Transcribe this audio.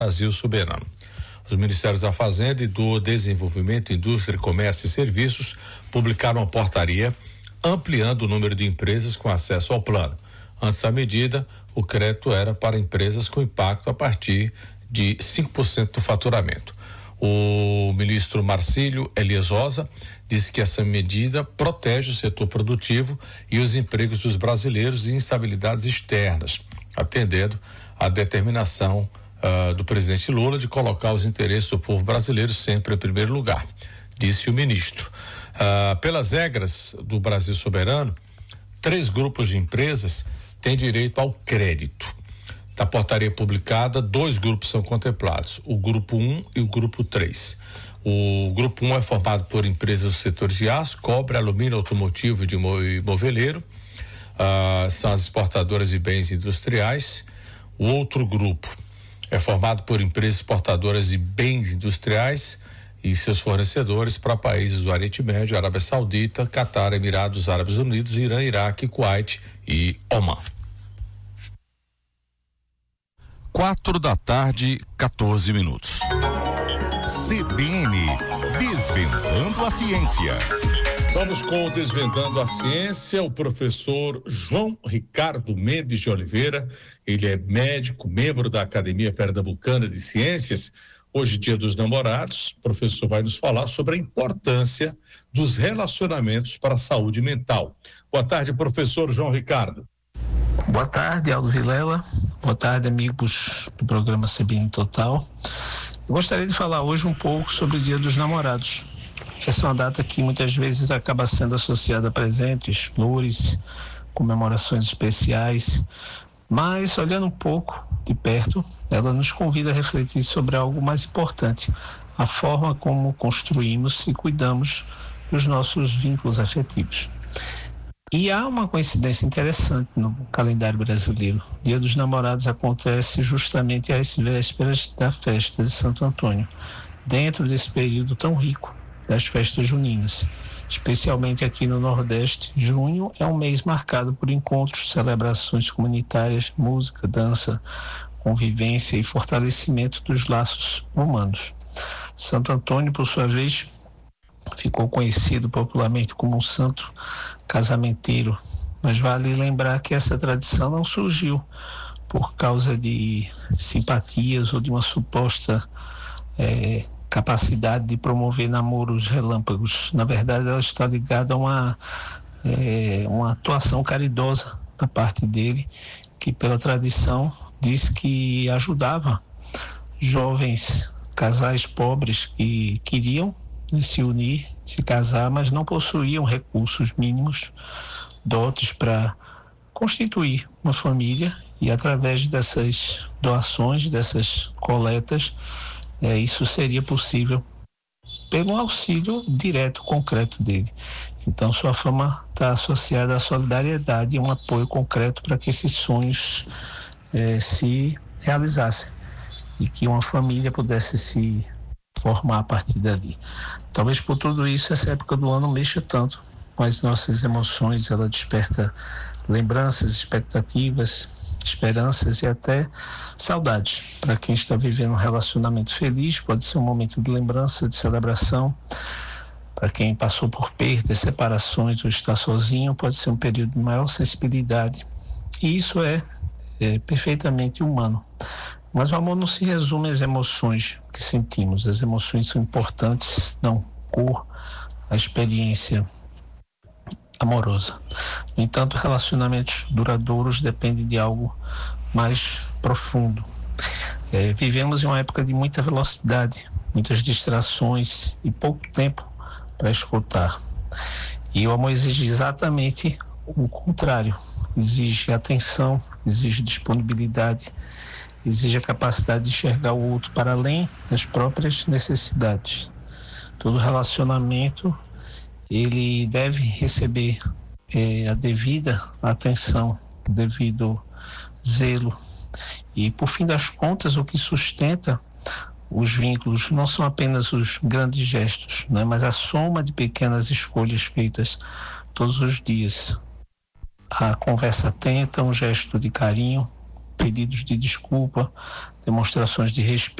Brasil Soberano. Os Ministérios da Fazenda e do Desenvolvimento, Indústria, Comércio e Serviços publicaram uma portaria ampliando o número de empresas com acesso ao plano. Antes da medida, o crédito era para empresas com impacto a partir de 5% do faturamento. O ministro Marcílio Elias Rosa disse que essa medida protege o setor produtivo e os empregos dos brasileiros de instabilidades externas, atendendo à determinação do presidente Lula de colocar os interesses do povo brasileiro sempre em primeiro lugar, disse o ministro. Pelas regras do Brasil Soberano, 3 grupos de empresas têm direito ao crédito. Da portaria publicada, 2 grupos são contemplados, o grupo 1 e o grupo 3. O grupo 1 é formado por empresas do setor de aço, cobre, alumínio, automotivo e moveleiro, são as exportadoras de bens industriais. O outro grupo é formado por empresas exportadoras de bens industriais e seus fornecedores para países do Oriente Médio, Arábia Saudita, Catar, Emirados Árabes Unidos, Irã, Iraque, Kuwait e Omã. 4h14. CBN, Desvendando a Ciência. Vamos com o Desvendando a Ciência, o professor João Ricardo Mendes de Oliveira. Ele é médico, membro da Academia Pernambucana de Ciências. Hoje, Dia dos Namorados, o professor vai nos falar sobre a importância dos relacionamentos para a saúde mental. Boa tarde, professor João Ricardo. Boa tarde, Aldo Vilela. Boa tarde, amigos do programa CBN Total. Eu gostaria de falar hoje um pouco sobre o Dia dos Namorados. Essa é uma data que muitas vezes acaba sendo associada a presentes, flores, comemorações especiais, mas olhando um pouco de perto, ela nos convida a refletir sobre algo mais importante, a forma como construímos e cuidamos dos nossos vínculos afetivos. E há uma coincidência interessante no calendário brasileiro. O Dia dos Namorados acontece justamente às vésperas da festa de Santo Antônio, dentro desse período tão rico das festas juninas. Especialmente aqui no Nordeste, junho é um mês marcado por encontros, celebrações comunitárias, música, dança, convivência e fortalecimento dos laços humanos. Santo Antônio, por sua vez, ficou conhecido popularmente como um santo casamenteiro, mas vale lembrar que essa tradição não surgiu por causa de simpatias ou de uma suposta capacidade de promover namoros relâmpagos. Na verdade, ela está ligada a uma atuação caridosa da parte dele, que pela tradição diz que ajudava jovens casais pobres que queriam se unir, se casar, mas não possuíam recursos mínimos, dotes para constituir uma família, e através dessas doações, dessas coletas, isso seria possível pelo auxílio direto, concreto dele. Então sua fama está associada à solidariedade e um apoio concreto para que esses sonhos se realizassem e que uma família pudesse se formar a partir dali. Talvez por tudo isso essa época do ano mexa tanto com as nossas emoções. Ela desperta lembranças, expectativas, esperanças e até saudades. Para quem está vivendo um relacionamento feliz, pode ser um momento de lembrança, de celebração. Para quem passou por perdas, separações ou está sozinho, pode ser um período de maior sensibilidade. E isso é perfeitamente humano. Mas o amor não se resume às emoções que sentimos. As emoções são importantes, dão cor à experiência amorosa. No entanto, relacionamentos duradouros dependem de algo mais profundo. Vivemos em uma época de muita velocidade, muitas distrações e pouco tempo para escutar. E o amor exige exatamente o contrário. Exige atenção, exige disponibilidade, exige a capacidade de enxergar o outro para além das próprias necessidades. Todo relacionamento, ele deve receber a devida atenção, o devido zelo. E, por fim das contas, o que sustenta os vínculos não são apenas os grandes gestos, né, mas a soma de pequenas escolhas feitas todos os dias. A conversa atenta, um gesto de carinho, pedidos de desculpa, demonstrações de respeito